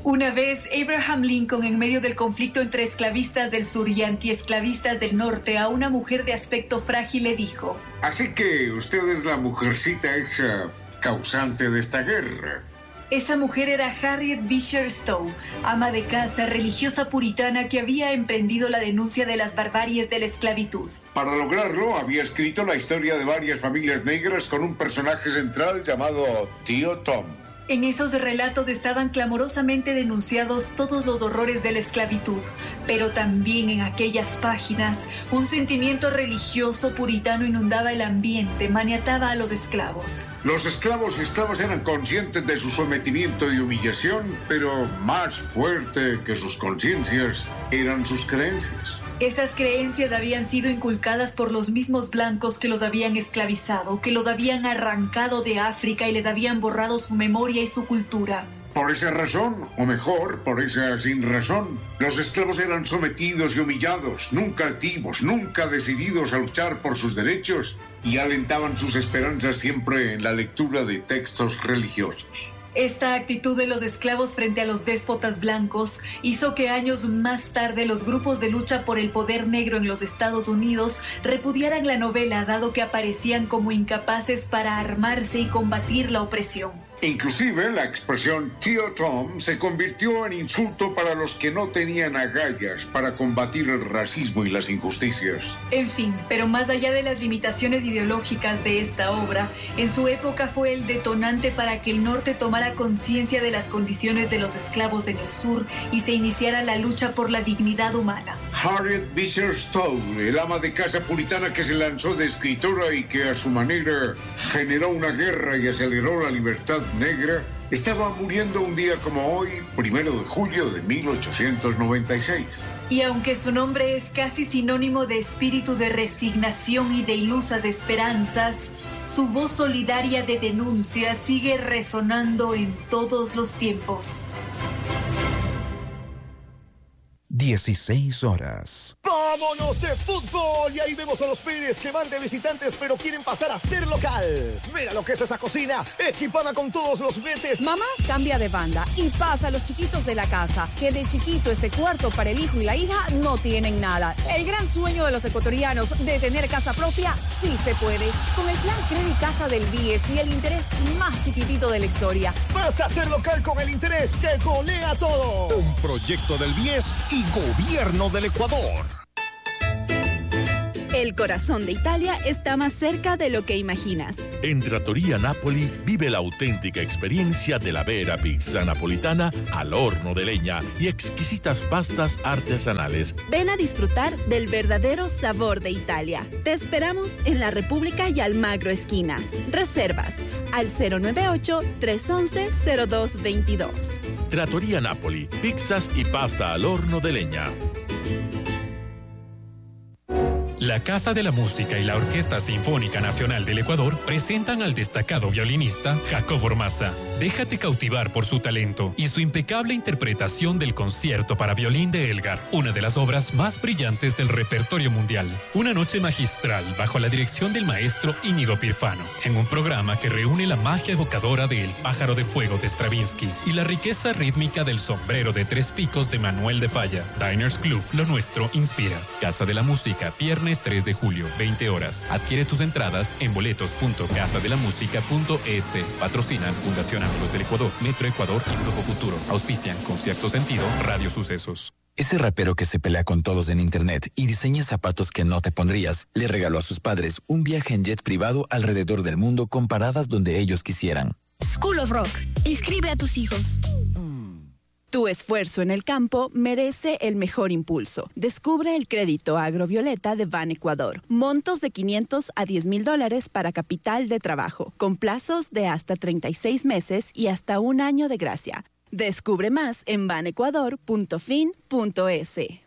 Una vez, Abraham Lincoln, en medio del conflicto entre esclavistas del sur y antiesclavistas del norte, a una mujer de aspecto frágil le dijo: Así que usted es la mujercita esa causante de esta guerra. Esa mujer era Harriet Beecher Stowe, ama de casa, religiosa puritana que había emprendido la denuncia de las barbaries de la esclavitud. Para lograrlo, había escrito la historia de varias familias negras con un personaje central llamado Tío Tom. En esos relatos estaban clamorosamente denunciados todos los horrores de la esclavitud, pero también en aquellas páginas un sentimiento religioso puritano inundaba el ambiente, maniataba a los esclavos. Los esclavos y esclavas eran conscientes de su sometimiento y humillación, pero más fuerte que sus conciencias eran sus creencias. Esas creencias habían sido inculcadas por los mismos blancos que los habían esclavizado, que los habían arrancado de África y les habían borrado su memoria y su cultura. Por esa razón, o mejor, por esa sin razón, los esclavos eran sometidos y humillados, nunca activos, nunca decididos a luchar por sus derechos, y alentaban sus esperanzas siempre en la lectura de textos religiosos. Esta actitud de los esclavos frente a los déspotas blancos hizo que años más tarde los grupos de lucha por el poder negro en los Estados Unidos repudiaran la novela, dado que aparecían como incapaces para armarse y combatir la opresión. Inclusive la expresión Tío Tom se convirtió en insulto para los que no tenían agallas para combatir el racismo y las injusticias. En fin, pero más allá de las limitaciones ideológicas de esta obra, en su época fue el detonante para que el norte tomara conciencia de las condiciones de los esclavos en el sur y se iniciara la lucha por la dignidad humana. Harriet Beecher Stowe, el ama de casa puritana que se lanzó de escritora y que a su manera generó una guerra y aceleró la libertad negra, estaba muriendo un día como hoy, 1 de julio de 1896. Y aunque su nombre es casi sinónimo de espíritu de resignación y de ilusas esperanzas, su voz solidaria de denuncia sigue resonando en todos los tiempos. 16 horas. ¡Vámonos de fútbol! Y ahí vemos a los Pérez que van de visitantes pero quieren pasar a ser local. Mira lo que es esa cocina, equipada con todos los vetes. Mamá cambia de banda y pasa a los chiquitos de la casa, que de chiquito ese cuarto para el hijo y la hija no tienen nada. El gran sueño de los ecuatorianos de tener casa propia sí se puede. Con el plan Credit Casa del BIES y el interés más chiquitito de la historia. Pasa a ser local con el interés que golea todo. Un proyecto del BIES y Gobierno del Ecuador. El corazón de Italia está más cerca de lo que imaginas. En Trattoria Napoli vive la auténtica experiencia de la vera pizza napolitana al horno de leña y exquisitas pastas artesanales. Ven a disfrutar del verdadero sabor de Italia. Te esperamos en la República y Almagro esquina. Reservas al 098-311-0222. Trattoria Napoli, pizzas y pasta al horno de leña. La Casa de la Música y la Orquesta Sinfónica Nacional del Ecuador presentan al destacado violinista Jacobo Ormaza. Déjate cautivar por su talento y su impecable interpretación del concierto para violín de Elgar, una de las obras más brillantes del repertorio mundial. Una noche magistral bajo la dirección del maestro Íñigo Pirfano, en un programa que reúne la magia evocadora de El pájaro de fuego de Stravinsky y la riqueza rítmica del sombrero de 3 picos de Manuel de Falla. Diners Club, lo nuestro inspira. Casa de la Música, viernes 3 de julio, 20 horas. Adquiere tus entradas en boletos.casadelamusica.es. Patrocinan Fundación Amigos del Ecuador, Metro Ecuador y Grupo Futuro. Auspician con cierto sentido Radio Sucesos. Ese rapero que se pelea con todos en internet y diseña zapatos que no te pondrías, le regaló a sus padres un viaje en jet privado alrededor del mundo con paradas donde ellos quisieran. School of Rock. Inscribe a tus hijos. Tu esfuerzo en el campo merece el mejor impulso. Descubre el crédito agrovioleta de Ban Ecuador. Montos de $500 a $10,000 para capital de trabajo, con plazos de hasta 36 meses y hasta 1 año de gracia. Descubre más en banecuador.fin.es.